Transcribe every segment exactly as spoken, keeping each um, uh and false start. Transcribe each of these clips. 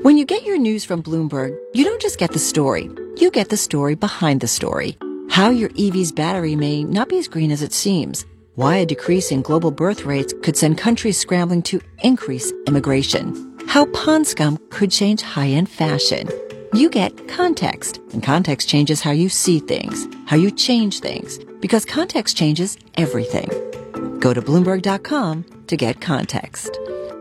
When you get your news from Bloomberg, you don't just get the story. You get the story behind the story. How your E V's battery may not be as green as it seems. Why a decrease in global birth rates could send countries scrambling to increase immigration. How pond scum could change high-end fashion. You get context, and context changes how you see things, how you change things, because context changes everything. Go to Bloomberg dot com to get context.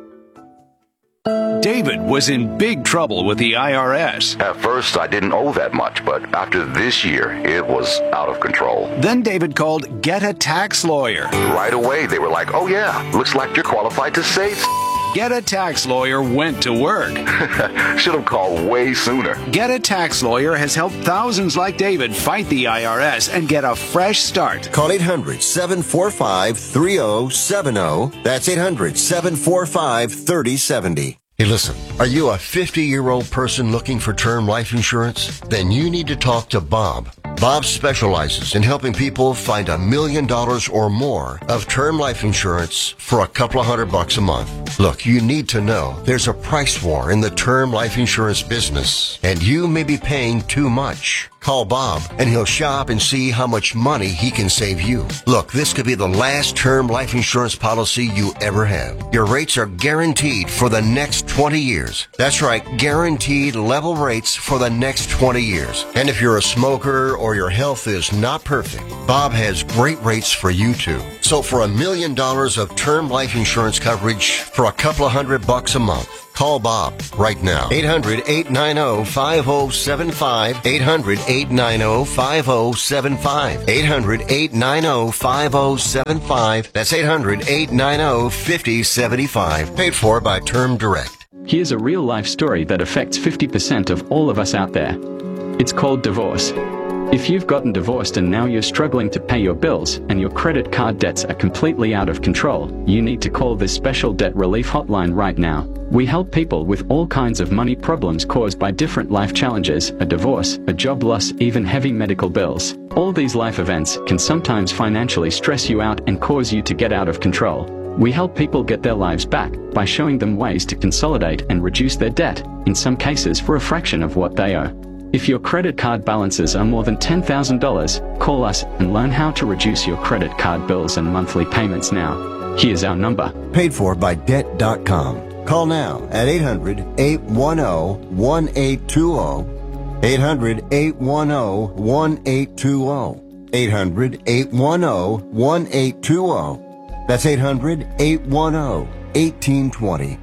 David was in big trouble with the I R S. At first, I didn't owe that much, but after this year, it was out of control. Then David called Get a Tax Lawyer. Right away, they were like, oh yeah, looks like you're qualified to save. Get a Tax Lawyer went to work. Should have called way sooner. Get a Tax Lawyer has helped thousands like David fight the I R S and get a fresh start. Call eight hundred, seven four five, three oh seven oh. That's eight hundred, seven four five, three oh seven oh. Hey, listen, are you a fifty-year-old person looking for term life insurance? Then you need to talk to Bob. Bob specializes in helping people find a million dollars or more of term life insurance for a couple of hundred bucks a month. Look, you need to know there's a price war in the term life insurance business, and you may be paying too much. Call Bob, and he'll shop and see how much money he can save you. Look, this could be the last term life insurance policy you ever have. Your rates are guaranteed for the next twenty years. That's right, guaranteed level rates for the next twenty years. And if you're a smoker or your health is not perfect, Bob has great rates for you too. So for a million dollars of term life insurance coverage for a couple of hundred bucks a month, call Bob right now. eight hundred, eight nine zero, five oh seven five. eight hundred, eight nine zero, five oh seven five. eight hundred, eight nine zero, five oh seven five. That's eight hundred, eight nine zero, five oh seven five. Paid for by Term Direct. Here's a real-life story that affects fifty percent of all of us out there. It's called divorce. If you've gotten divorced and now you're struggling to pay your bills and your credit card debts are completely out of control, you need to call this special debt relief hotline right now. We help people with all kinds of money problems caused by different life challenges, a divorce, a job loss, even heavy medical bills. All these life events can sometimes financially stress you out and cause you to get out of control. We help people get their lives back by showing them ways to consolidate and reduce their debt, in some cases for a fraction of what they owe. If your credit card balances are more than ten thousand dollars, call us and learn how to reduce your credit card bills and monthly payments now. Here's our number. Paid for by Debt dot com. Call now at eight hundred, eight one zero, one eight two zero. eight hundred, eight one zero, one eight two zero. eight hundred, eight one zero, one eight two zero. That's eight hundred, eight one zero, one eight two zero.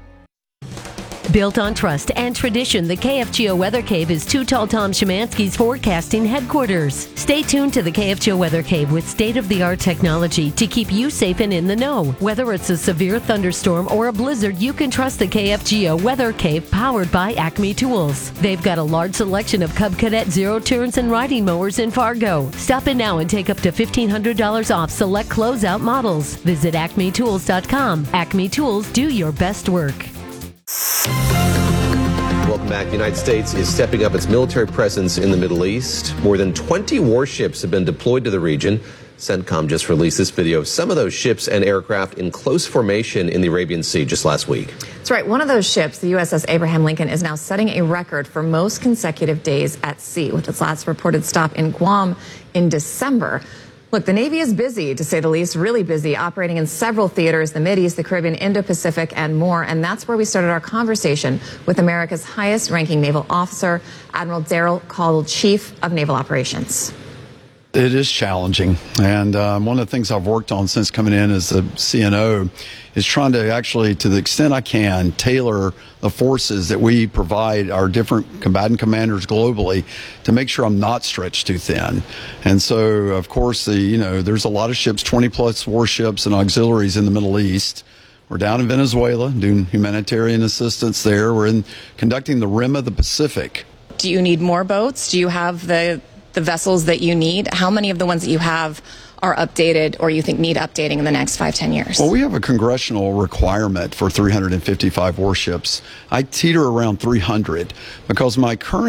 Built on trust and tradition, the K F G O Weather Cave is Too Tall Tom Szymanski's forecasting headquarters. Stay tuned to the K F G O Weather Cave with state-of-the-art technology to keep you safe and in the know. Whether it's a severe thunderstorm or a blizzard, you can trust the K F G O Weather Cave powered by Acme Tools. They've got a large selection of Cub Cadet zero turns and riding mowers in Fargo. Stop in now and take up to fifteen hundred dollars off select closeout models. Visit acme tools dot com. Acme Tools, do your best work. Welcome back. The United States is stepping up its military presence in the Middle East. More than twenty warships have been deployed to the region. CENTCOM just released this video of some of those ships and aircraft in close formation in the Arabian Sea just last week. That's right. One of those ships, the U S S Abraham Lincoln, is now setting a record for most consecutive days at sea, with its last reported stop in Guam in December. Look, the Navy is busy, to say the least, really busy, operating in several theaters, the Mideast, the Caribbean, Indo-Pacific, and more. And that's where we started our conversation with America's highest-ranking naval officer, Admiral Daryl Caldwell, Chief of Naval Operations. It is challenging, and um, one of the things I've worked on since coming in as the C N O is trying to actually, to the extent I can, tailor the forces that we provide our different combatant commanders globally to make sure I'm not stretched too thin. And so, of course, the you know there's a lot of ships, twenty plus warships and auxiliaries in the Middle East. We're down in Venezuela doing humanitarian assistance there. We're in conducting the Rim of the Pacific. Do you need more boats? Do you have the the vessels that you need? How many of the ones that you have are updated or you think need updating in the next five, ten years? Well, we have a congressional requirement for three hundred fifty-five warships. I teeter around three hundred because my current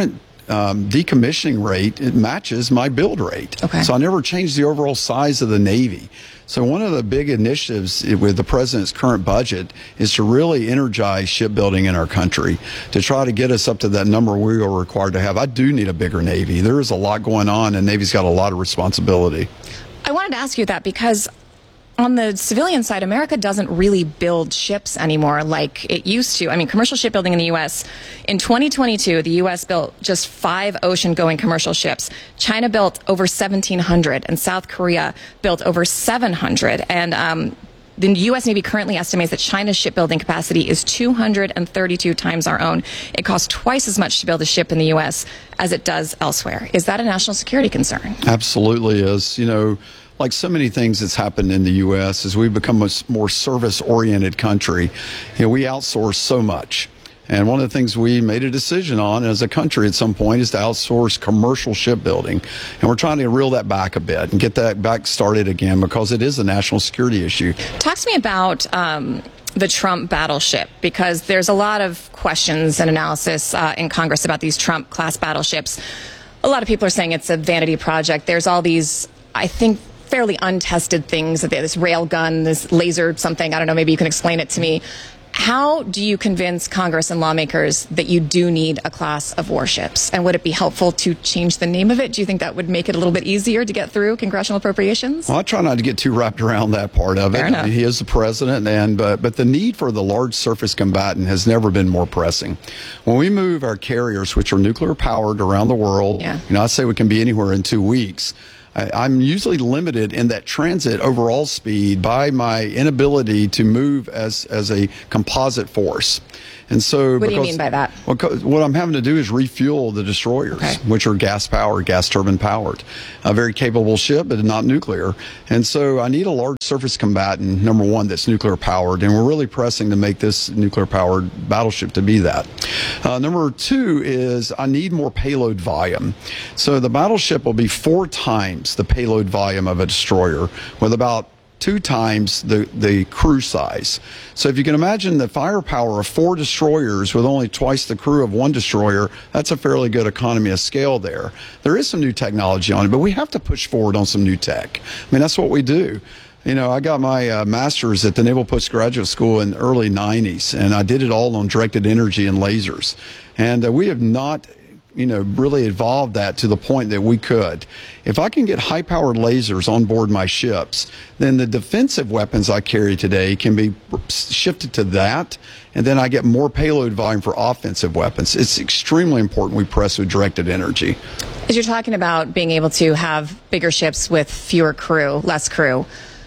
um, decommissioning rate, it matches my build rate. Okay. So I never changed the overall size of the Navy. So one of the big initiatives with the president's current budget is to really energize shipbuilding in our country, to try to get us up to that number we are required to have. I do need a bigger Navy. There is a lot going on, and Navy's got a lot of responsibility. I wanted to ask you that because on the civilian side, America doesn't really build ships anymore like it used to. I mean, commercial shipbuilding in the U S in twenty twenty-two, the U S built just five ocean-going commercial ships. China built over seventeen hundred, and South Korea built over seven hundred. And um, the U S Navy currently estimates that China's shipbuilding capacity is two hundred thirty-two times our own. It costs twice as much to build a ship in the U S as it does elsewhere. Is that a national security concern? Absolutely is. You know, like so many things that's happened in the U S as we've become a more service-oriented country, you know, we outsource so much. And one of the things we made a decision on as a country at some point is to outsource commercial shipbuilding. And we're trying to reel that back a bit and get that back started again because it is a national security issue. Talk to me about um, the Trump battleship, because there's a lot of questions and analysis uh, in Congress about these Trump-class battleships. A lot of people are saying it's a vanity project. There's all these, I think, fairly untested things, this rail gun, this laser something. I don't know, maybe you can explain it to me. How do you convince Congress and lawmakers that you do need a class of warships? And would it be helpful to change the name of it? Do you think that would make it a little bit easier to get through congressional appropriations? Well, I try not to get too wrapped around that part of it. Fair enough. He is the president, and but, but the need for the large surface combatant has never been more pressing. When we move our carriers, which are nuclear powered around the world, yeah. you know, I say we can be anywhere in two weeks. I'm usually limited in that transit overall speed by my inability to move as, as a composite force. And so, what because, do you mean by that? Because what I'm having to do is refuel the destroyers, okay. which are gas powered, gas turbine powered. A very capable ship, but not nuclear. And so I need a large surface combatant, number one, that's nuclear powered. And we're really pressing to make this nuclear powered battleship to be that. Uh, number two is I need more payload volume. So the battleship will be four times the payload volume of a destroyer, with about two times the, the crew size. So if you can imagine the firepower of four destroyers with only twice the crew of one destroyer, that's a fairly good economy of scale there. There is some new technology on it, but we have to push forward on some new tech. I mean, that's what we do. You know, I got my uh, master's at the Naval Postgraduate School in the early nineties, and I did it all on directed energy and lasers. And uh, we have not you know, really evolved that to the point that we could. If I can get high-powered lasers on board my ships, then the defensive weapons I carry today can be shifted to that, and then I get more payload volume for offensive weapons. It's extremely important we press with directed energy. As you're talking about being able to have bigger ships with fewer crew, less crew,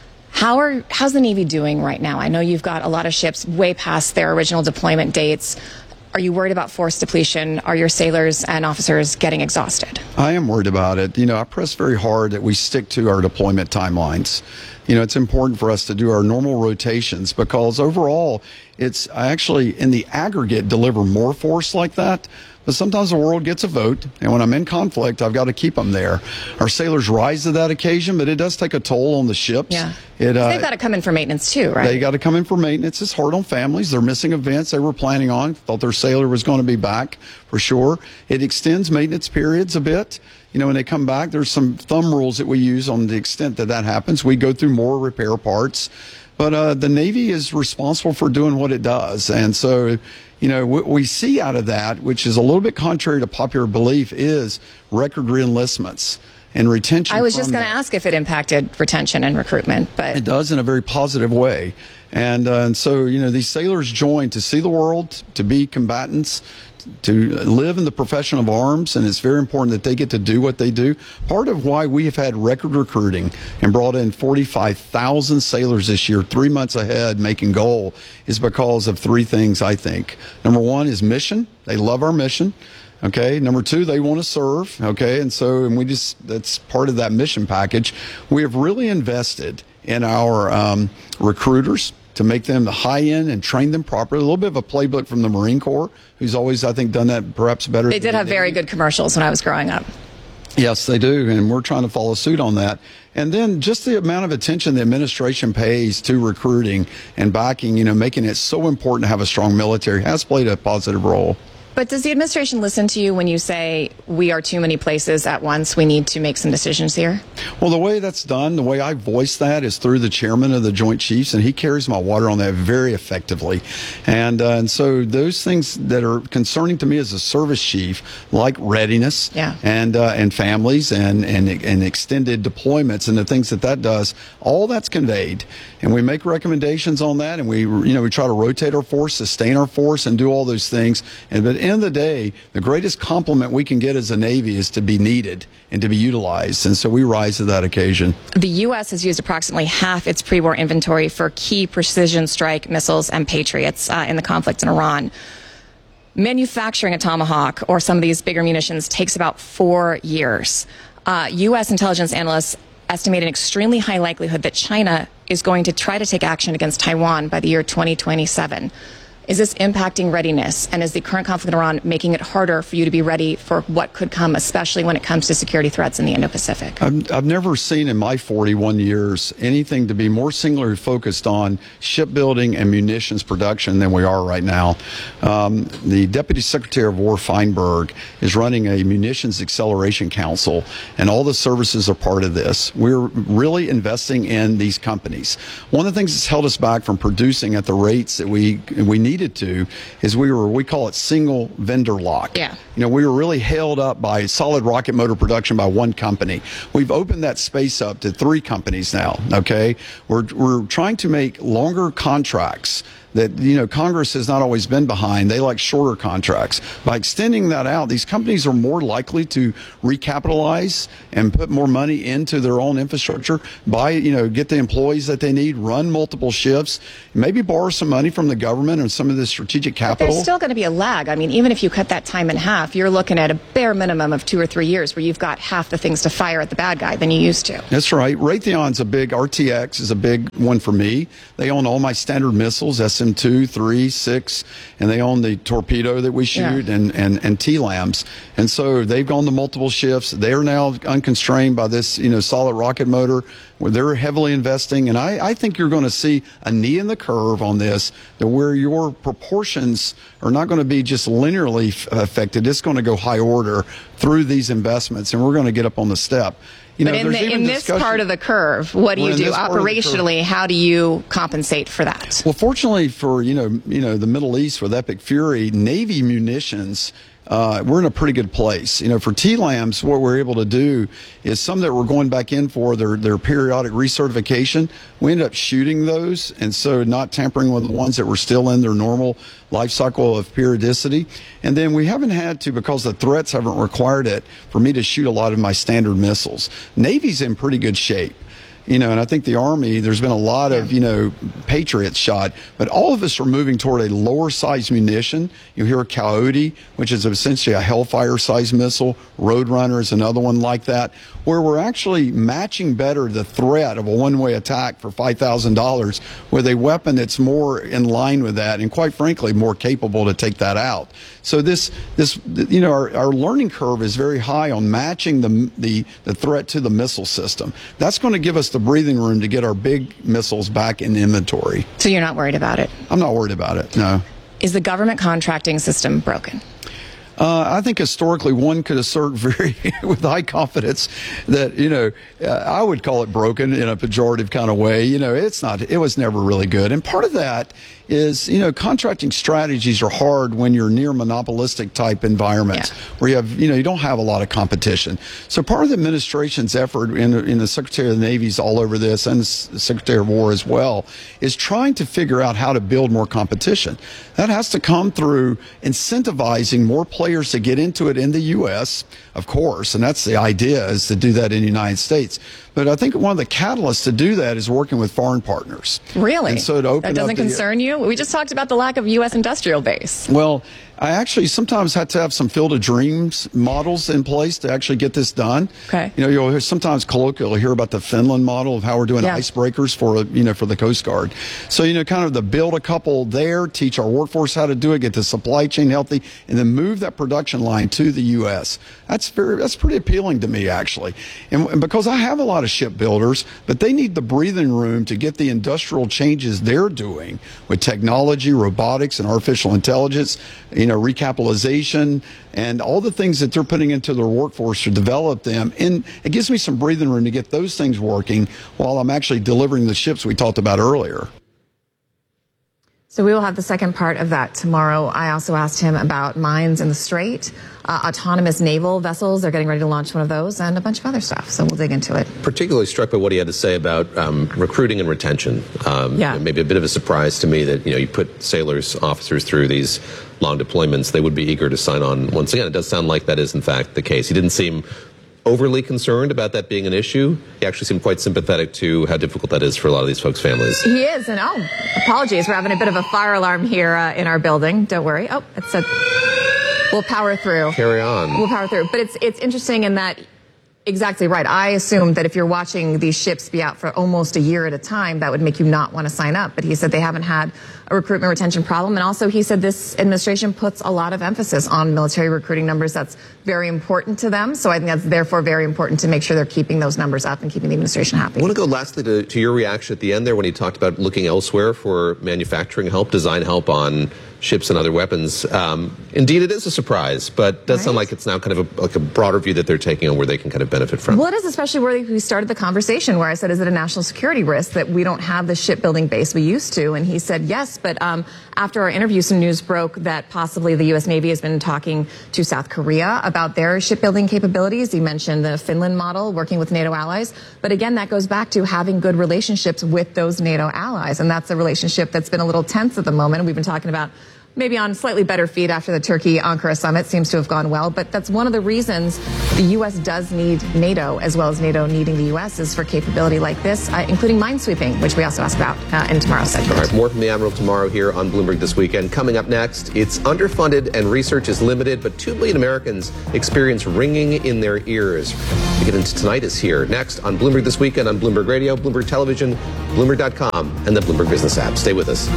how are how's the Navy doing right now? I know you've got a lot of ships way past their original deployment dates. Are you worried about force depletion? Are your sailors and officers getting exhausted? I am worried about it. You know, I press very hard that we stick to our deployment timelines. You know, it's important for us to do our normal rotations because overall, it's I actually, in the aggregate, deliver more force like that. But sometimes the world gets a vote, and when I'm in conflict, I've got to keep them there. Our sailors rise to that occasion, but it does take a toll on the ships. Yeah. It, uh, They've got to come in for maintenance too, right? They got to come in for maintenance. It's hard on families. They're missing events they were planning on. Thought their sailor was going to be back for sure. It extends maintenance periods a bit. You know, when they come back, there's some thumb rules that we use on the extent that that happens. We go through more repair parts. But uh, the Navy is responsible for doing what it does. And so, you know, what we see out of that, which is a little bit contrary to popular belief, is record reenlistments and retention. I was just going to ask if it impacted retention and recruitment, but it does in a very positive way. And, uh, and so, you know, these sailors join to see the world, to be combatants, to live in the profession of arms, and it's very important that they get to do what they do. Part of why we have had record recruiting and brought in forty-five thousand sailors this year, three months ahead, making goal, is because of three things, I think. Number one is mission. They love our mission. Okay. Number two, they want to serve. Okay. And so, and we just, that's part of that mission package. We have really invested in our um, recruiters to make them the high end and train them properly. A little bit of a playbook from the Marine Corps, who's always, I think, done that perhaps better. They did have very good commercials when I was growing up. Yes, they do, and we're trying to follow suit on that. And then just the amount of attention the administration pays to recruiting and backing, you know, making it so important to have a strong military has played a positive role. But does the administration listen to you when you say we are too many places at once? We need to make some decisions here? Well, the way that's done, the way I voice that is through the chairman of the Joint Chiefs, and he carries my water on that very effectively. And uh, and so those things that are concerning to me as a service chief, like readiness yeah. and uh, and families and, and and extended deployments and the things that that does, all that's conveyed. And we make recommendations on that, and we you know we try to rotate our force, sustain our force, and do all those things. And but at the end of the day, the greatest compliment we can get as a Navy is to be needed and to be utilized. And so we rise to that occasion. The U S has used approximately half its pre-war inventory for key precision strike missiles and Patriots uh, in the conflict in Iran. Manufacturing a Tomahawk or some of these bigger munitions takes about four years. Uh, U S intelligence analysts estimate an extremely high likelihood that China is going to try to take action against Taiwan by the year twenty twenty-seven. Is this impacting readiness? And is the current conflict in Iran making it harder for you to be ready for what could come, especially when it comes to security threats in the Indo-Pacific? I've, I've never seen in my forty-one years anything to be more singularly focused on shipbuilding and munitions production than we are right now. Um, the Deputy Secretary of War Feinberg is running a Munitions Acceleration Council, and all the services are part of this. We're really investing in these companies. One of the things that's held us back from producing at the rates that we we need to is we were we call it single vendor lock. Yeah. You know, we were really held up by solid rocket motor production by one company. We've opened that space up to three companies now. Okay, we're we're trying to make longer contracts that, you know, Congress has not always been behind. They like shorter contracts. By extending that out, these companies are more likely to recapitalize and put more money into their own infrastructure, buy, you know, get the employees that they need, run multiple shifts, maybe borrow some money from the government or some of the strategic capital. But there's still going to be a lag. I mean, even if you cut that time in half, you're looking at a bare minimum of two or three years where you've got half the things to fire at the bad guy than you used to. That's right. Raytheon's a big, R T X is a big one for me. They own all my Standard missiles, S M two, three, six, and they own the torpedo that we shoot yeah. and, and, and T LAMs. And so they've gone to multiple shifts. They're now unconstrained by this, you know, solid rocket motor where they're heavily investing. And I, I think you're going to see a knee in the curve on this, that where your proportions are not going to be just linearly f- affected. It's going to go high order through these investments, and we're going to get up on the step. You but know, in, the, in this part of the curve, what do you do operationally? How do you compensate for that? Well, fortunately for you know you know the Middle East with Epic Fury, Navy munitions, uh, we're in a pretty good place. You know, for T LAMs, what we're able to do is some that we're going back in for their their periodic recertification. We end up shooting those, and so not tampering with the ones that were still in their normal life cycle of periodicity. And then we haven't had to, because the threats haven't required it, for me to shoot a lot of my Standard missiles. Navy's in pretty good shape. You know, and I think the Army, there's been a lot of, you know, Patriots shot, but all of us are moving toward a lower size munition. You hear Coyote, which is essentially a Hellfire size missile. Roadrunner is another one like that, where we're actually matching better the threat of a one-way attack for five thousand dollars with a weapon that's more in line with that and, quite frankly, more capable to take that out. So this, this, you know, our, our learning curve is very high on matching the, the, the threat to the missile system. That's going to give us the breathing room to get our big missiles back in inventory. So you're not worried about it? I'm not worried about it, no. Is the government contracting system broken? Uh, I think historically one could assert very with high confidence that, you know, uh, I would call it broken in a pejorative kind of way. You know, it's not, it was never really good. And part of that is, you know, contracting strategies are hard when you're near monopolistic type environments yeah. where you have, you know, you don't have a lot of competition. So part of the administration's effort, in, in the Secretary of the Navy's all over this, and the Secretary of War as well, is trying to figure out how to build more competition. That has to come through incentivizing more players to get into it in the U S, of course, and that's the idea, is to do that in the United States. But I think one of the catalysts to do that is working with foreign partners. Really? And so to open that doesn't up the, concern you? We just talked about the lack of U S industrial base. Well, I actually sometimes had to have some Field of Dreams models in place to actually get this done. Okay. You know, you'll hear, sometimes colloquially hear about the Finland model of how we're doing yeah. icebreakers for, you know, for the Coast Guard. So, you know, kind of to build a couple there, teach our workforce how to do it, get the supply chain healthy, and then move that production line to the U S. That's very, that's pretty appealing to me, actually. And, and because I have a lot of shipbuilders, but they need the breathing room to get the industrial changes they're doing with technology, robotics, and artificial intelligence, you know, know, recapitalization and all the things that they're putting into their workforce to develop them. And it gives me some breathing room to get those things working while I'm actually delivering the ships we talked about earlier. So we will have the second part of that tomorrow. I also asked him about mines in the Strait, uh, autonomous naval vessels. They're getting ready to launch one of those, and a bunch of other stuff. So we'll dig into it. Particularly struck by what he had to say about um, recruiting and retention. Um, yeah. Maybe a bit of a surprise to me that, you know, you put sailors, officers through these long deployments. They would be eager to sign on. Once again, it does sound like that is, in fact, the case. He didn't seem overly concerned about that being an issue. He actually seemed quite sympathetic to how difficult that is for a lot of these folks' families. He is, and oh, apologies, we're having a bit of a fire alarm here uh, in our building. Don't worry. Oh, it's a. We'll power through. Carry on. We'll power through. But it's it's interesting in that. Exactly right. I assumed that if you're watching these ships be out for almost a year at a time, that would make you not want to sign up. But he said they haven't had a recruitment retention problem. And also he said this administration puts a lot of emphasis on military recruiting numbers. That's very important to them. So I think that's therefore very important to make sure they're keeping those numbers up and keeping the administration happy. I want to go lastly to, to your reaction at the end there when he talked about looking elsewhere for manufacturing help, design help on ships and other weapons. Um, indeed, it is a surprise, but it does right. sound like it's now kind of a, like a broader view that they're taking on where they can kind of benefit from. Well, it is especially where we started the conversation where I said, is it a national security risk that we don't have the shipbuilding base we used to? And he said, yes. But um, after our interview, some news broke that possibly the U S Navy has been talking to South Korea about their shipbuilding capabilities. He mentioned the Finland model, working with NATO allies. But again, that goes back to having good relationships with those NATO allies. And that's a relationship that's been a little tense at the moment. We've been talking about maybe on slightly better feet after the Turkey-Ankara summit. Seems to have gone well. But that's one of the reasons the U S does need NATO, as well as NATO needing the U S, is for capability like this, uh, including minesweeping, which we also asked about uh, in tomorrow's segment. All right, more from the Admiral tomorrow here on Bloomberg This Weekend. Coming up next, it's underfunded and research is limited, but two million Americans experience ringing in their ears. We get into tinnitus here. Next on Bloomberg This Weekend on Bloomberg Radio, Bloomberg Television, Bloomberg dot com, and the Bloomberg Business app. Stay with us.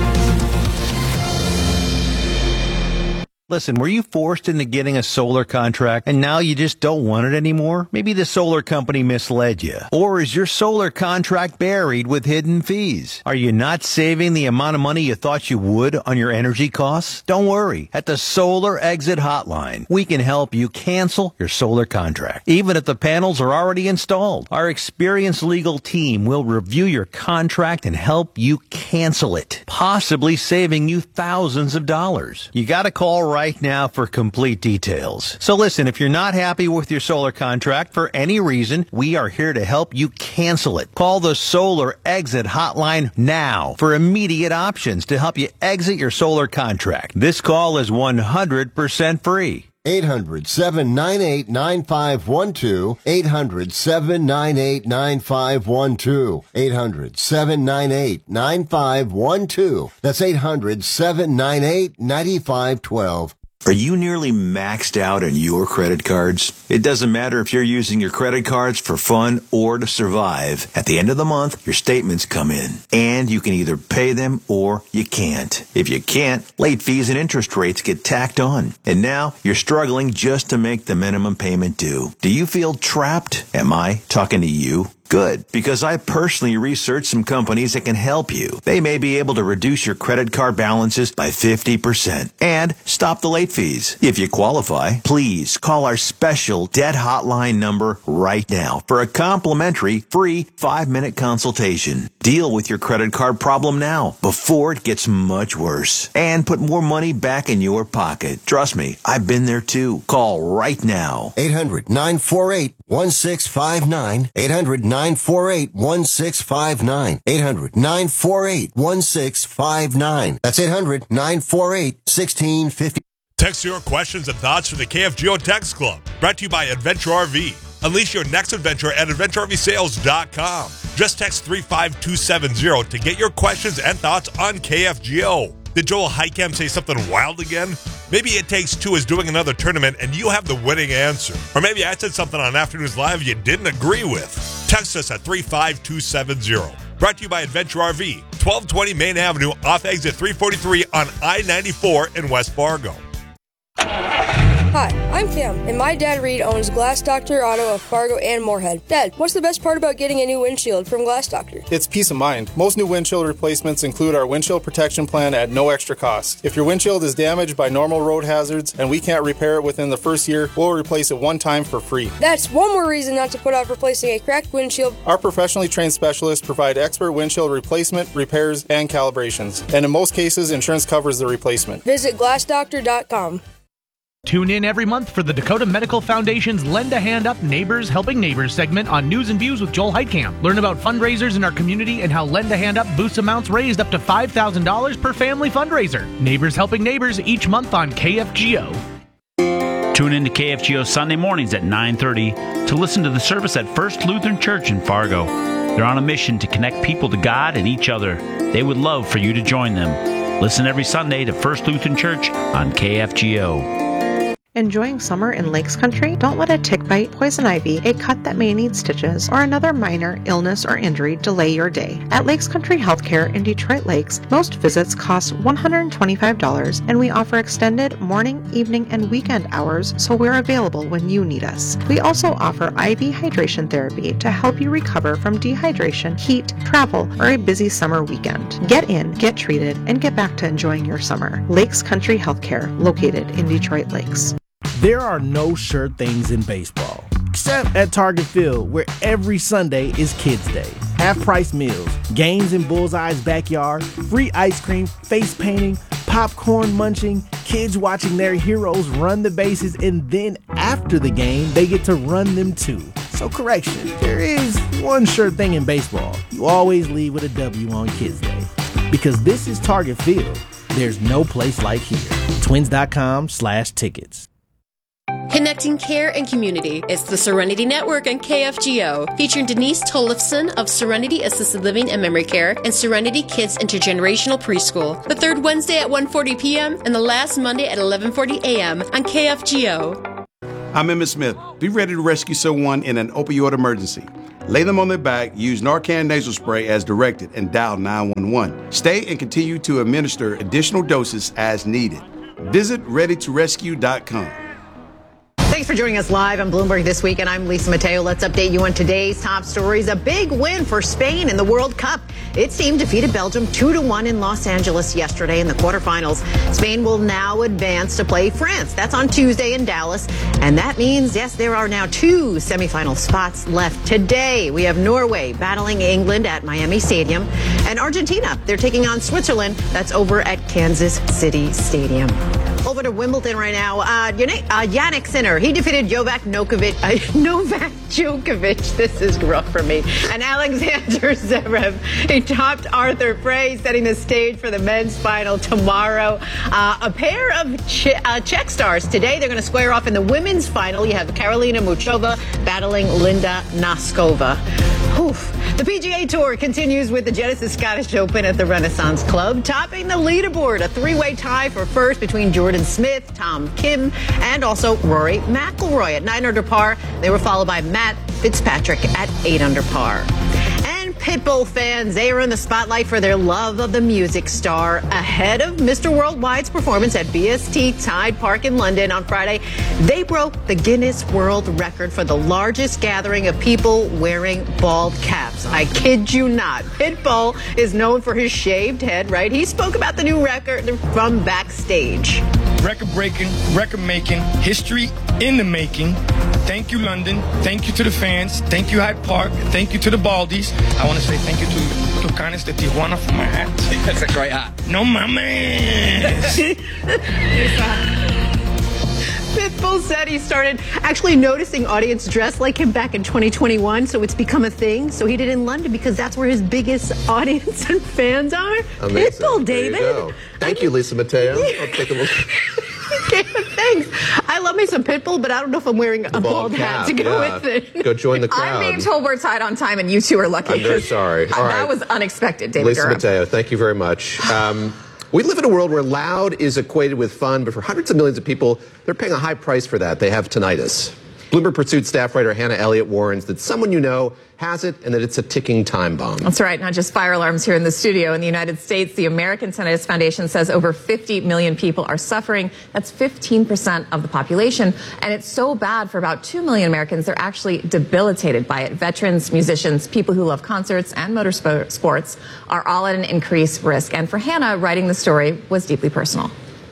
Listen, were you forced into getting a solar contract and now you just don't want it anymore? Maybe the solar company misled you. Or is your solar contract buried with hidden fees? Are you not saving the amount of money you thought you would on your energy costs? Don't worry. At the Solar Exit Hotline, we can help you cancel your solar contract, even if the panels are already installed. Our experienced legal team will review your contract and help you cancel it, possibly saving you thousands of dollars. You got to call right now for complete details. So listen, if you're not happy with your solar contract for any reason, we are here to help you cancel it. Call the Solar Exit Hotline now for immediate options to help you exit your solar contract. This call is one hundred percent free. eight hundred, seven nine eight, nine five one two. eight hundred, seven nine eight, nine five one two. eight hundred, seven nine eight, nine five one two. That's eight hundred, seven nine eight, nine five one two. Are you nearly maxed out on your credit cards? It doesn't matter if you're using your credit cards for fun or to survive. At the end of the month, your statements come in, and you can either pay them or you can't. If you can't, late fees and interest rates get tacked on. And now you're struggling just to make the minimum payment due. Do you feel trapped? Am I talking to you? Good, because I personally researched some companies that can help you. They may be able to reduce your credit card balances by fifty percent and stop the late fees. If you qualify, please call our special debt hotline number right now for a complimentary free five-minute consultation. Deal with your credit card problem now before it gets much worse and put more money back in your pocket. Trust me, I've been there too. Call right now. eight hundred, nine four eight, one six five nine. eight hundred, nine four eight, one six five nine. eight hundred, nine four eight, one six five nine. That's eight hundred, nine four eight, one six five zero. Text your questions and thoughts to the K F G O Text Club. Brought to you by Adventure R V. Unleash your next adventure at adventure r v sales dot com. Just text three five two seven zero to get your questions and thoughts on K F G O. Did Joel Heitkamp say something wild again? Maybe It Takes Two is doing another tournament and you have the winning answer. Or maybe I said something on Afternoons Live you didn't agree with. Text us at three five two seven zero. Brought to you by Adventure R V, twelve twenty Main Avenue off exit three forty-three on I ninety-four in West Fargo. Hi, I'm Cam, and my dad Reed owns Glass Doctor Auto of Fargo and Moorhead. Dad, what's the best part about getting a new windshield from Glass Doctor? It's peace of mind. Most new windshield replacements include our windshield protection plan at no extra cost. If your windshield is damaged by normal road hazards and we can't repair it within the first year, we'll replace it one time for free. That's one more reason not to put off replacing a cracked windshield. Our professionally trained specialists provide expert windshield replacement, repairs, and calibrations. And in most cases, insurance covers the replacement. Visit glass doctor dot com. Tune in every month for the Dakota Medical Foundation's Lend a Hand Up Neighbors Helping Neighbors segment on News and Views with Joel Heitkamp. Learn about fundraisers in our community and how Lend a Hand Up boosts amounts raised up to five thousand dollars per family fundraiser. Neighbors Helping Neighbors each month on K F G O. Tune in to K F G O Sunday mornings at nine thirty to listen to the service at First Lutheran Church in Fargo. They're on a mission to connect people to God and each other. They would love for you to join them. Listen every Sunday to First Lutheran Church on K F G O. Enjoying summer in Lakes Country? Don't let a tick bite, poison ivy, a cut that may need stitches, or another minor illness or injury delay your day. At Lakes Country Healthcare in Detroit Lakes, most visits cost one hundred twenty-five dollars, and we offer extended morning, evening, and weekend hours, so we're available when you need us. We also offer I V hydration therapy to help you recover from dehydration, heat, travel, or a busy summer weekend. Get in, get treated, and get back to enjoying your summer. Lakes Country Healthcare, located in Detroit Lakes. There are no sure things in baseball, except at Target Field, where every Sunday is Kids Day. Half-price meals, games in Bullseye's backyard, free ice cream, face painting, popcorn munching, kids watching their heroes run the bases, and then after the game, they get to run them too. So correction, there is one sure thing in baseball. You always leave with a W on Kids Day. Because this is Target Field. There's no place like here. Twins.com slash tickets. Connecting care and community. It's the Serenity Network on K F G O, featuring Denise Tollefson of Serenity Assisted Living and Memory Care and Serenity Kids Intergenerational Preschool. The third Wednesday at one forty p.m. and the last Monday at eleven forty a.m. on K F G O. I'm Emmett Smith. Be ready to rescue someone in an opioid emergency. Lay them on their back, use Narcan nasal spray as directed, and dial nine one one. Stay and continue to administer additional doses as needed. Visit ready to rescue dot com. Thanks for joining us live on Bloomberg This Week, and I'm Lisa Mateo. Let's update you on today's top stories. A big win for Spain in the World Cup. Its team defeated Belgium two to one in Los Angeles yesterday in the quarterfinals. Spain will now advance to play France. That's on Tuesday in Dallas. And that means, yes, there are now two semifinal spots left today. We have Norway battling England at Miami Stadium, and Argentina, they're taking on Switzerland. That's over at Kansas City Stadium. Over to Wimbledon right now. Uh, Jannik Sinner, he defeated Novak Djokovic. Uh, Novak Djokovic. This is rough for me. And Alexander Zverev, he topped Arthur Frey, setting the stage for the men's final tomorrow. Uh, a pair of che- uh, Czech stars today. They're going to square off in the women's final. You have Karolina Muchova battling Linda Noskova. Oof. The P G A Tour continues with the Genesis Scottish Open at the Renaissance Club, topping the leaderboard. A three-way tie for first between Jordan Smith, Tom Kim, and also Rory McIlroy at nine under par. They were followed by Matt Fitzpatrick at eight under par. And Pitbull fans, they are in the spotlight for their love of the music star ahead of Mister Worldwide's performance at B S T Tide Park in London on Friday. They broke the Guinness World Record for the largest gathering of people wearing bald caps. I kid you not. Pitbull is known for his shaved head, right? He spoke about the new record from backstage. Record breaking, record making, history in the making. Thank you, London. Thank you to the fans. Thank you, Hyde Park. Thank you to the Baldies. I want to say thank you to Tucanes de Tijuana for my hat. That's a great hat. No mames. Pitbull said he started actually noticing audience dressed like him back in twenty twenty-one, so it's become a thing. So he did in London because that's where his biggest audience and fans are. Amazing. Pitbull, David. There you go. Thank you, Lisa Mateo. I'll take a look. Okay, thanks. I love me some Pitbull, but I don't know if I'm wearing a bald bald cap, hat to go yeah. with it. Go join the crowd. I'm being told we're tied on time, and you two are lucky. I'm very sorry. All that right. was unexpected, David Lisa Durham. Mateo, thank you very much. Um, we live in a world where loud is equated with fun, but for hundreds of millions of people, they're paying a high price for that. They have tinnitus. Bloomberg Pursuit staff writer Hannah Elliott warns that someone you know has it and that it's a ticking time bomb. That's right. Not just fire alarms here in the studio. In the United States, the American Tinnitus Foundation says over fifty million people are suffering. That's fifteen percent of the population. And it's so bad for about two million Americans, they're actually debilitated by it. Veterans, musicians, people who love concerts and motorsports are all at an increased risk. And for Hannah, writing the story was deeply personal.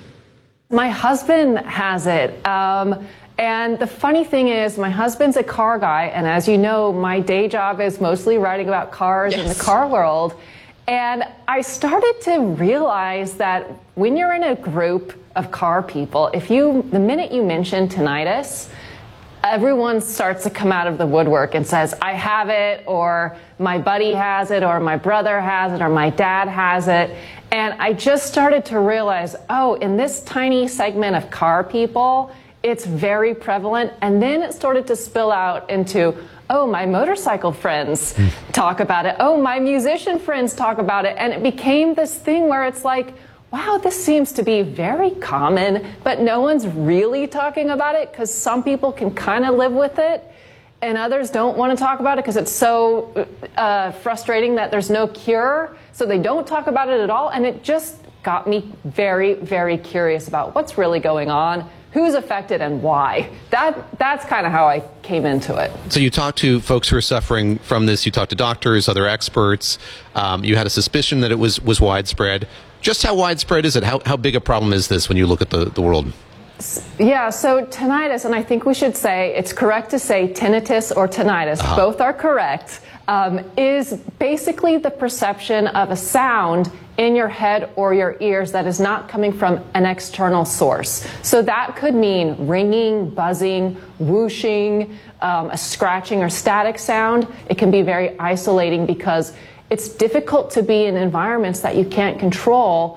My husband has it. Um, And the funny thing is, my husband's a car guy, and as you know, my day job is mostly writing about cars yes. in the car world. And I started to realize that when you're in a group of car people, if you, the minute you mention tinnitus, everyone starts to come out of the woodwork and says, I have it, or my buddy has it, or my brother has it, or my dad has it. And I just started to realize, oh, in this tiny segment of car people, it's very prevalent. And then it started to spill out into, oh, my motorcycle friends talk about it. Oh, my musician friends talk about it. And it became this thing where it's like, wow, this seems to be very common, but no one's really talking about it because some people can kind of live with it and others don't want to talk about it because it's so uh, frustrating that there's no cure. So they don't talk about it at all. And it just got me very, very curious about what's really going on, who's affected, and why. That that's kind of how I came into it. So you talked to folks who are suffering from this. You talked to doctors, other experts. Um, you had a suspicion that it was, was widespread. Just how widespread is it? How, how big a problem is this when you look at the, the world? Yeah, so tinnitus, and I think we should say, it's correct to say tinnitus or tinnitus, uh-huh. both are correct, um, is basically the perception of a sound in your head or your ears that is not coming from an external source. So that could mean ringing, buzzing, whooshing, um, a scratching or static sound. It can be very isolating because it's difficult to be in environments that you can't control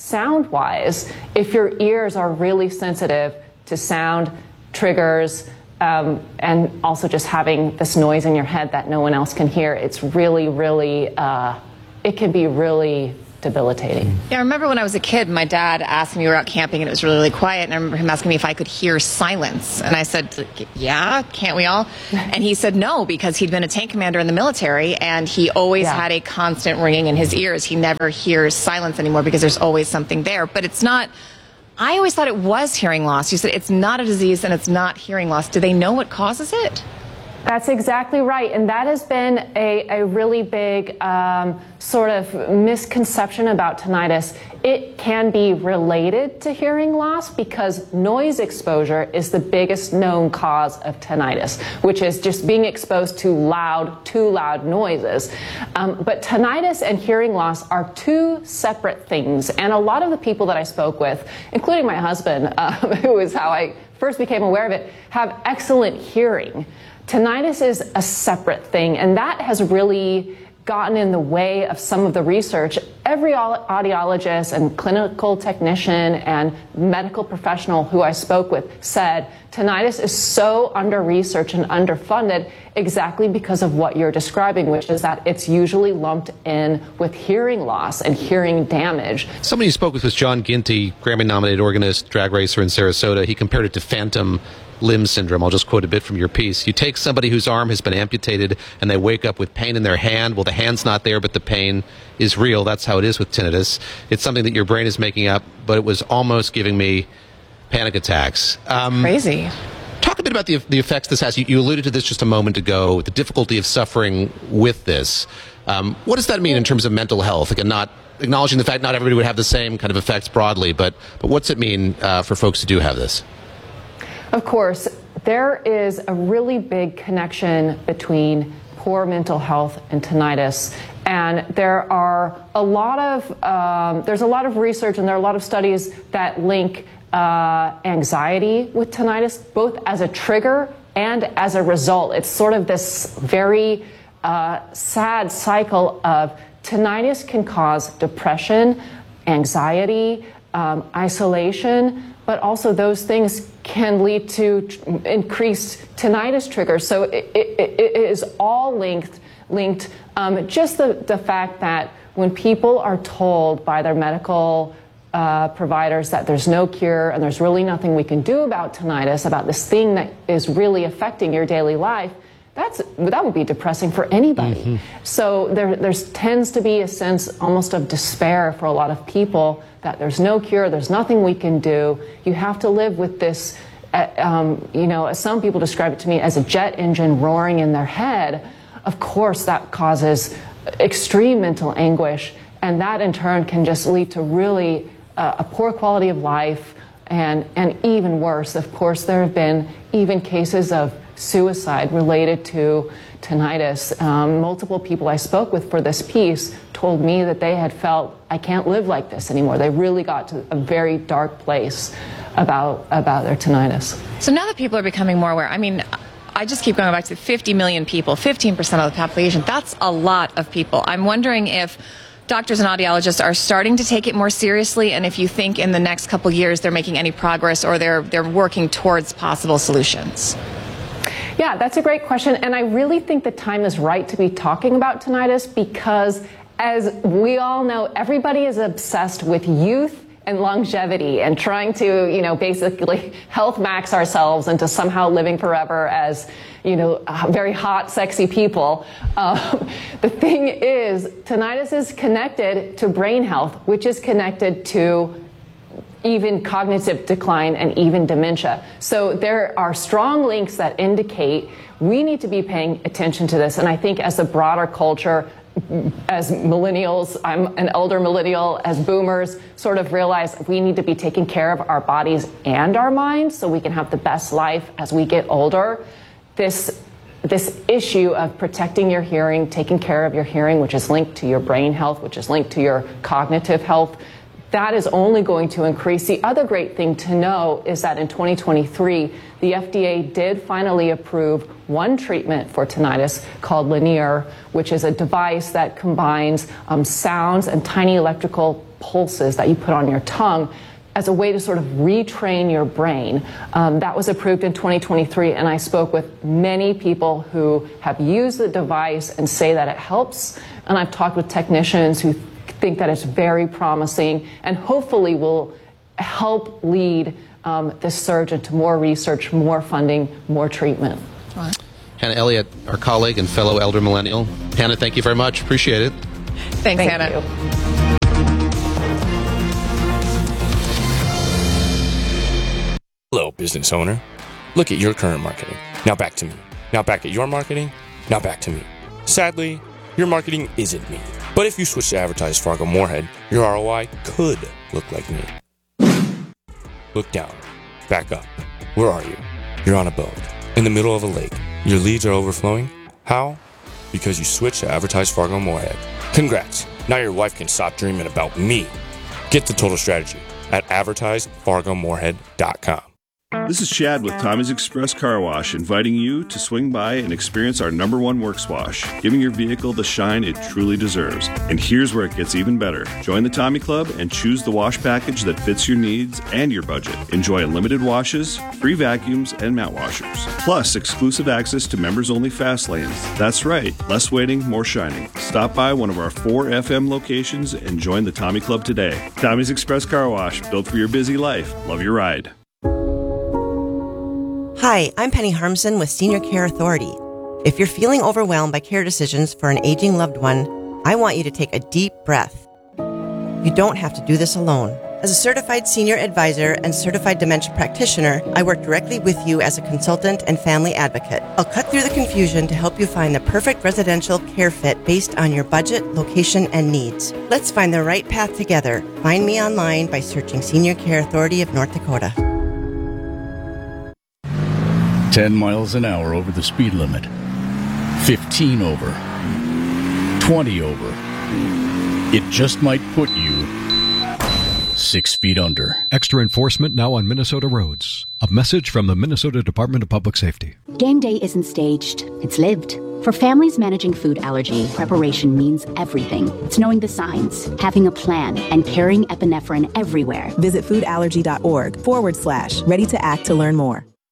sound-wise if your ears are really sensitive to sound, triggers, um, and also just having this noise in your head that no one else can hear. It's really, really, uh, it can be really debilitating. Yeah, I remember when I was a kid, my dad asked me, we were out camping and it was really, really quiet, and I remember him asking me if I could hear silence. And I said, yeah, can't we all? And he said no, because he'd been a tank commander in the military and he always yeah. had a constant ringing in his ears. He never hears silence anymore because there's always something there. But it's not, I always thought it was hearing loss. You said it's not a disease and it's not hearing loss. Do they know what causes it? That's exactly right. And that has been a, a really big um, sort of misconception about tinnitus. It can be related to hearing loss because noise exposure is the biggest known cause of tinnitus, which is just being exposed to loud, too loud noises. Um, but tinnitus and hearing loss are two separate things. And a lot of the people that I spoke with, including my husband, uh, who is how I first became aware of it, have excellent hearing. Tinnitus is a separate thing, and that has really gotten in the way of some of the research. Every audiologist and clinical technician and medical professional who I spoke with said tinnitus is so under-researched and underfunded exactly because of what you're describing, which is that it's usually lumped in with hearing loss and hearing damage. Somebody you spoke with was John Ginty, Grammy-nominated organist, drag racer in Sarasota. He compared it to phantom limb syndrome. I'll just quote a bit from your piece. You take somebody whose arm has been amputated and they wake up with pain in their hand. Well, the hand's not there, but the pain is real. That's how it is with tinnitus. It's something that your brain is making up, but it was almost giving me panic attacks. Um, Crazy. Talk a bit about the, the effects this has. You, you alluded to this just a moment ago, the difficulty of suffering with this. Um, what does that mean in terms of mental health? Again, not acknowledging the fact not everybody would have the same kind of effects broadly, but, but what's it mean uh, for folks who do have this? Of course, there is a really big connection between poor mental health and tinnitus. And there are a lot of, um, there's a lot of research and there are a lot of studies that link uh, anxiety with tinnitus, both as a trigger and as a result. It's sort of this very uh, sad cycle of tinnitus can cause depression, anxiety, um, isolation, but also those things can lead to tr- increased tinnitus triggers. So it, it, it is all linked. linked. Um, just the, the fact that when people are told by their medical uh, providers that there's no cure and there's really nothing we can do about tinnitus, about this thing that is really affecting your daily life, that's, that would be depressing for anybody. Mm-hmm. So there there's tends to be a sense almost of despair for a lot of people that there's no cure, there's nothing we can do. You have to live with this, uh, um, you know, some people describe it to me as a jet engine roaring in their head. Of course, that causes extreme mental anguish, and that in turn can just lead to really uh, a poor quality of life, and, and even worse. Of course, there have been even cases of suicide related to tinnitus. Um, multiple people I spoke with for this piece told me that they had felt, I can't live like this anymore. They really got to a very dark place about, about their tinnitus. So now that people are becoming more aware, I mean, I just keep going back to fifty million people, fifteen percent of the population. That's a lot of people. I'm wondering if doctors and audiologists are starting to take it more seriously, and if you think in the next couple years they're making any progress or they're they're working towards possible solutions. Yeah, that's a great question, and I really think the time is right to be talking about tinnitus because, as we all know, everybody is obsessed with youth and longevity and trying to, you know, basically health max ourselves into somehow living forever as, you know, very hot, sexy people. Um, the thing is, tinnitus is connected to brain health, which is connected to even cognitive decline and even dementia. So there are strong links that indicate we need to be paying attention to this. And I think as a broader culture, as millennials, I'm an elder millennial, as boomers, sort of realize we need to be taking care of our bodies and our minds so we can have the best life as we get older. This this issue of protecting your hearing, taking care of your hearing, which is linked to your brain health, which is linked to your cognitive health, that is only going to increase. The other great thing to know is that in twenty twenty-three, the F D A did finally approve one treatment for tinnitus called Linear, which is a device that combines um, sounds and tiny electrical pulses that you put on your tongue as a way to sort of retrain your brain. Um, that was approved in twenty twenty-three, and I spoke with many people who have used the device and say that it helps, and I've talked with technicians who think that it's very promising and hopefully will help lead um, this surge into more research, more funding, more treatment. Hannah Elliott, our colleague and fellow elder millennial. Hannah, thank you very much. Appreciate it. Thanks, Thank Hannah. you. Hello, business owner. Look at your current marketing. Now back to me. Now back at your marketing. Now back to me. Sadly, your marketing isn't me. But if you switch to advertise Fargo Moorhead, your R O I could look like me. Look down. Back up. Where are you? You're on a boat. In the middle of a lake. Your leads are overflowing. How? Because you switched to advertise Fargo Moorhead. Congrats. Now your wife can stop dreaming about me. Get the total strategy at advertise fargo moorhead dot com. This is Chad with Tommy's Express Car Wash, inviting you to swing by and experience our number one works wash, giving your vehicle the shine it truly deserves. And here's where it gets even better. Join the Tommy Club and choose the wash package that fits your needs and your budget. Enjoy unlimited washes, free vacuums, and mat washers. Plus, exclusive access to members-only fast lanes. That's right, less waiting, more shining. Stop by one of our four F M locations and join the Tommy Club today. Tommy's Express Car Wash, built for your busy life. Love your ride. Hi, I'm Penny Harmson with Senior Care Authority. If you're feeling overwhelmed by care decisions for an aging loved one, I want you to take a deep breath. You don't have to do this alone. As a certified senior advisor and certified dementia practitioner, I work directly with you as a consultant and family advocate. I'll cut through the confusion to help you find the perfect residential care fit based on your budget, location, and needs. Let's find the right path together. Find me online by searching Senior Care Authority of North Dakota. ten miles an hour over the speed limit. fifteen over. twenty over. It just might put you six feet under. Extra enforcement now on Minnesota roads. A message from the Minnesota Department of Public Safety. Game day isn't staged. It's lived. For families managing food allergy, preparation means everything. It's knowing the signs, having a plan, and carrying epinephrine everywhere. Visit foodallergy.org forward slash ready to act to learn more.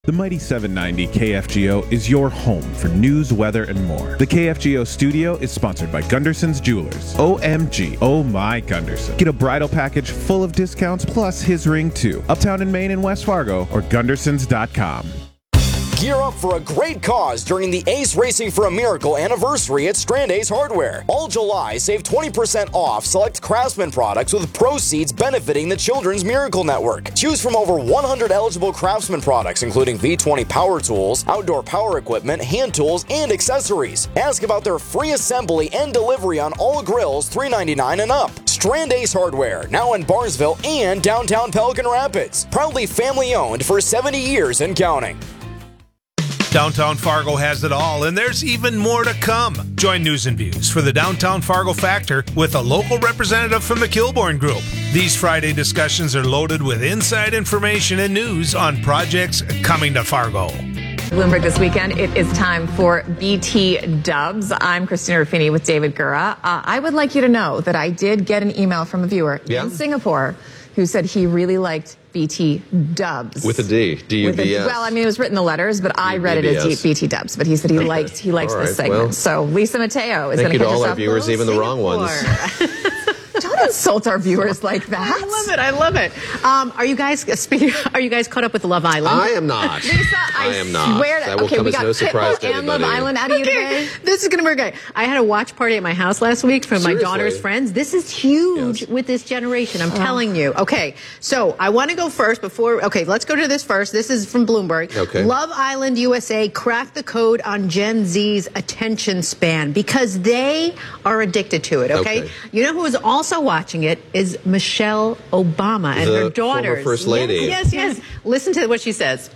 The Mighty seven ninety K F G O is your home for news, weather, and more. The K F G O studio is sponsored by Gunderson's Jewelers. O M G, oh my Gunderson. Get a bridal package full of discounts plus his ring too. Uptown in Maine and West Fargo or Gundersons dot com. Gear up for a great cause during the Ace Racing for a Miracle anniversary at Strand Ace Hardware. All July, save twenty percent off select Craftsman products with proceeds benefiting the Children's Miracle Network. Choose from over one hundred eligible Craftsman products, including V twenty power tools, outdoor power equipment, hand tools, and accessories. Ask about their free assembly and delivery on all grills, three ninety-nine and up. Strand Ace Hardware, now in Barnesville and downtown Pelican Rapids. Proudly family-owned for seventy years and counting. Downtown Fargo has it all, and there's even more to come. Join News and Views for the Downtown Fargo Factor with a local representative from the Kilbourne Group. These Friday discussions are loaded with inside information and news on projects coming to Fargo. Bloomberg this weekend, it is time for B T Dubs. I'm Christina Ruffini with David Gura. Uh, I would like you to know that I did get an email from a viewer yeah. in Singapore who said he really liked B T Dubs. With a D. D U B S. Well, I mean, it was written in the letters, but I read it as B T Dubs. But he said he okay. liked he likes All this right, segment. well, so Lisa Mateo is going to catch us up. Thank you to all our viewers, even the wrong ones. Don't insult our viewers like that. I love it. I love it. Um, are you guys speaking? Are you guys caught up with Love Island? I am not. Lisa, I, I am not. Swear to, that will okay, come we as got no surprise Pitbull to and anybody. Love Island out of you Okay, today. this is going to be great. I had a watch party at my house last week from Seriously? my daughter's friends. This is huge Yes. with this generation. I'm telling you. Okay, so I want to go first before. Okay, let's go to this first. This is from Bloomberg. Okay. Love Island U S A cracked the code on Gen Z's attention span because they are addicted to it. Okay. Okay. You know who is also watching it is Michelle Obama and The her daughters. former First Lady. Yes, yes, yes. Listen to what she says.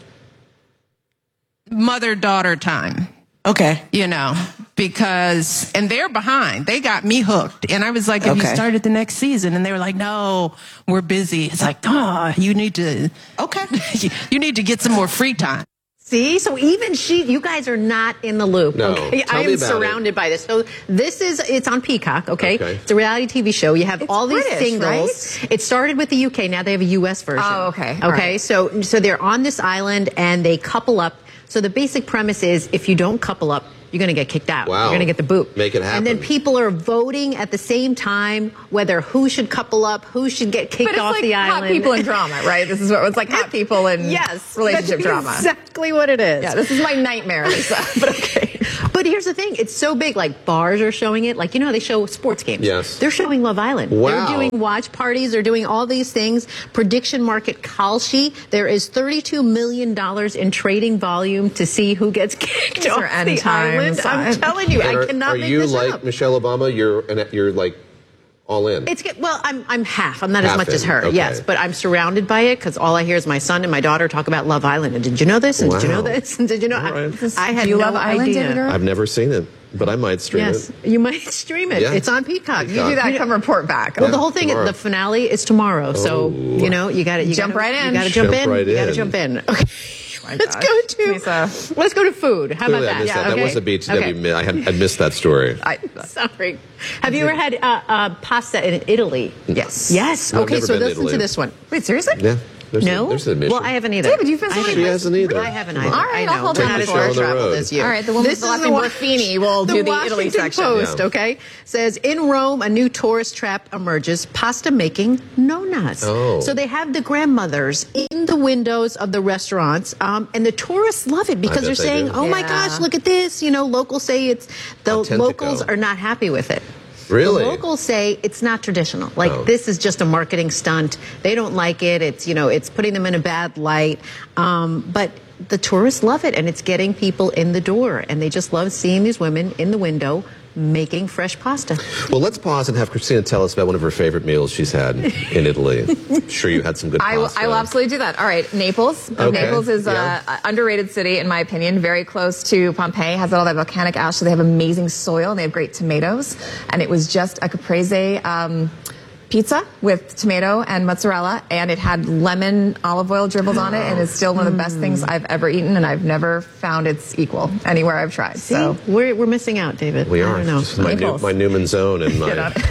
Mother-daughter time. Okay. You know, because, and they're behind. They got me hooked. And I was like, have Okay. you started the next season? And they were like, no, we're busy. It's like, oh, you need to, Okay. you need to get some more free time. See, so even she, you guys are not in the loop. No. Okay? Tell I me am about surrounded by this. So this is, it's on Peacock, okay? Okay. It's a reality T V show. You have all these British, singles. It started with the U K. Now they have a U S version. Oh, okay. Okay. All right. So, so they're on this island and they couple up. So the basic premise is if you don't couple up, you're going to get kicked out. Wow. You're going to get the boot. Make it happen. And then people are voting at the same time whether who should couple up, who should get kicked But it's off like the hot island. people in drama, right? This is what it's like hot people in Yes, relationship that's drama. Exactly what it is. Yeah, this is my nightmare, Lisa. But okay. But here's the thing, it's so big, like bars are showing it. Like, you know how they show sports games? Yes. They're showing Love Island. Wow. They're doing watch parties, they're doing all these things. Prediction market Kalshi, there is thirty-two million dollars in trading volume to see who gets kicked These off are end the times. island. I'm telling you, And I are, cannot are make you this like up. Michelle Obama? You're an, you're like all in. It's get, well, I'm I'm half. I'm not Half as much in. as her. Okay. Yes, but I'm surrounded by it because all I hear is my son and my daughter talk about Love Island. And did you know this? And did you know Wow. this? And did you know? All right. I, I had Do you no love Island, idea. David Gura? I've never seen it, but I might stream Yes, it. you might stream it. Yeah. It's on Peacock. Peacock. You do that, come report back. Well, the whole thing, tomorrow. the finale is tomorrow. So, Oh. you know, you got to Jump gotta, right in. You got to jump, Jump in. right you got to in. jump in. Okay. My Let's gosh. go to Lisa. let's go to food. How Clearly, about I that? missed that. That okay. was a B T W. Okay. I had I'd missed that story. I, Sorry. Have you ever had uh, uh, pasta in Italy? yes. Yes. I've Okay, never so been to listen to Italy. this one. Wait, seriously? Yeah. There's no. A, there's an admission. Well, I haven't either. David, you've been I so haven't She hasn't either. I haven't either. All right, I I'll know. hold We're on not as for it. far On the traveled road. as you. All right, the woman This with the is last name Wa- Ruffini will do the Italy Washington section. Post, Yeah. okay, says in Rome a new tourist trap emerges: pasta making nonas. Oh. So they have the grandmothers in the windows of the restaurants, um, and the tourists love it because bet they're they saying, do. "Oh my Yeah. gosh, look at this!" You know, locals say it's the Autentico. locals are not happy with it. Really? The locals say it's not traditional. Like, Oh. this is just a marketing stunt. They don't like it. It's, you know, it's putting them in a bad light. Um, but the tourists love it, and it's getting people in the door. And they just love seeing these women in the window making fresh pasta. Well, let's pause and have Christina tell us about one of her favorite meals she's had in Italy. I'm sure you had some good I will, pasta. I will absolutely do that. All right, Naples. Okay. Naples is Yeah. a, a underrated city, in my opinion. Very close to Pompeii. Has all that volcanic ash, so they have amazing soil and they have great tomatoes. And it was just a caprese um, pizza with tomato and mozzarella, and it had lemon olive oil dribbled on it, and it's still one of the best things I've ever eaten, and I've never found its equal anywhere I've tried. See, So we're, we're missing out, David. We I are. don't know. Just my, new, Naples. my Newman zone and Get my on it.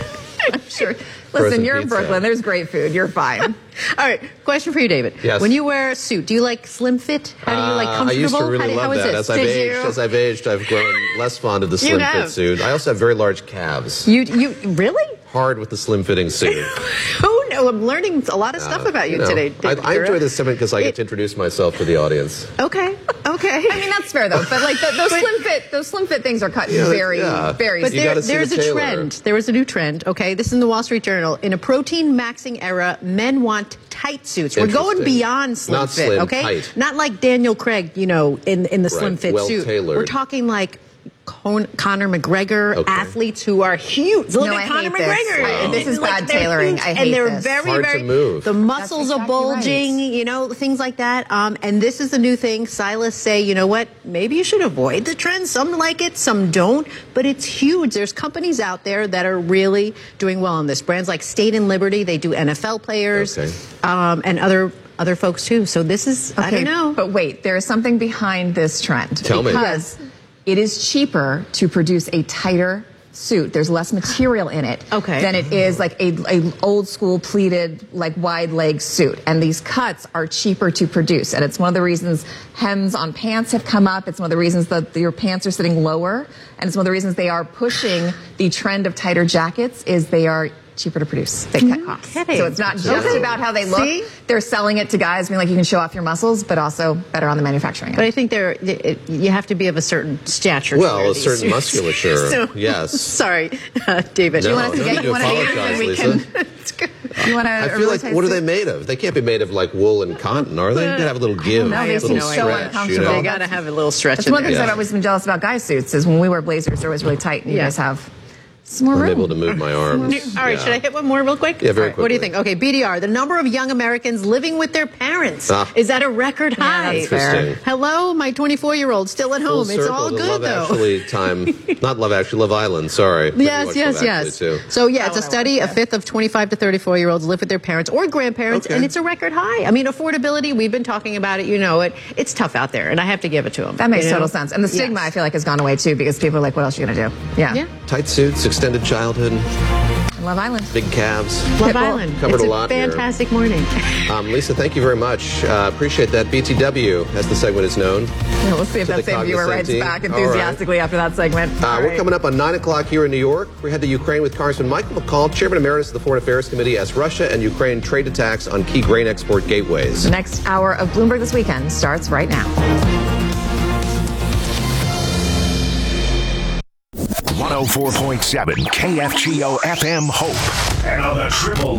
I'm sure. Frozen Listen, you're in pizza. Brooklyn. There's great food. You're fine. All right, question for you, David. Yes. When you wear a suit, do you like slim fit? How do you like Uh, comfortable? I used to how really do, love how is that. it? As I've Did aged, you? as I've aged, I've grown less fond of the You slim have. fit suit. I also have very large calves. You you really? Hard with the slim fitting suit. Oh no, I'm learning a lot of stuff Uh, about you, know, today. I, David I enjoy Guerra. this segment because I get to introduce myself to the audience. Okay, okay. I mean, that's fair though. But like the, those slim fit, those slim fit things are cut Yeah, very, yeah. very. But You there, gotta see there's the a tailor. trend. There was a new trend. Okay, this is in the Wall Street Journal. In a protein maxing era, men want tight suits. We're going Interesting. beyond slim Not fit. slim, okay, tight. not like Daniel Craig, you know, in in the slim Right, fit well suit. tailored. We're talking like Con- Conor McGregor, Okay. athletes who are huge. Look No, at I Conor hate this. McGregor. I- And this is like, bad they're tailoring. huge, I hate and they're this. very, Hard to very. move. The muscles That's are exactly bulging. You know, things like that. Um, and this is the new thing. Stylists say, you know what? Maybe you should avoid the trend. Some like it, some don't. But it's huge. There's companies out there that are really doing well on this. Brands like State and Liberty. They do N F L players, Okay. um, and other other folks too. So this is. I don't know. But wait, there is something behind this trend. Tell me. because it is cheaper to produce a tighter suit. There's less material in it Okay. than it is like a, a old school pleated, like wide leg suit. And these cuts are cheaper to produce. And it's one of the reasons hems on pants have come up. It's one of the reasons that your pants are sitting lower. And it's one of the reasons they are pushing the trend of tighter jackets is they are cheaper to produce. They cut costs. kidding. So it's not just Okay. about how they look. See? They're selling it to guys being like, you can show off your muscles, but also better on the manufacturing But end. I think there, it, you have to be of a certain stature. to Well, wear a these certain suits. musculature. So- Yes. Sorry, uh, David. No, you want us to no get need you to one of these apologize, and we Lisa. can. You want to? I feel like, what are they made of? They can't be made of like wool and cotton, are they? They have a little give, know, a they little seem so stretch, you uncomfortable. know? They got to have a little stretch That's in one of the there. things I've Yeah. always been jealous about guy suits is when we wear blazers, they're always really tight, and you Yeah. guys have some more I'm room. able to move my arms. All right, Yeah. should I hit one more real quick? Yeah, very All right, What do you quickly. think? Okay, B D R, the number of young Americans living with their parents Ah. is at a record high. that's fair. Interesting. Hello, my twenty-four-year-old still at Full home. It's circle all to good Love though. Actually time, not Love Actually, Love Island. Sorry. I do Yes, watch yes, Love Actually, yes. too. So yeah, it's a study. A fifth of twenty-five to thirty-four-year-olds live with their parents or grandparents, Okay. and it's a record high. I mean, affordability. We've been talking about it. You know it. It's tough out there, and I have to give it to them. That makes you know? total sense. And the stigma, Yes. I feel like, has gone away too because people are like, what else are you going to do? Yeah. Yeah. Tight suits, extended childhood, Love Island. big calves. Love Pitbull. Island. Covered it's a a, lot here. fantastic morning. Um, Lisa, thank you very much. Uh, appreciate that. B T W, as the segment is known. Yeah, we'll see if To that the same viewer writes cognoscenti. back All right. enthusiastically after that segment. Uh, All We're right. coming up on nine o'clock here in New York. We head to Ukraine with Congressman Michael McCall, Chairman Emeritus of the Foreign Affairs Committee, as Russia and Ukraine trade attacks on key grain export gateways. The next hour of Bloomberg This Weekend starts right now. one oh four point seven K F G O F M Hope. And on the triple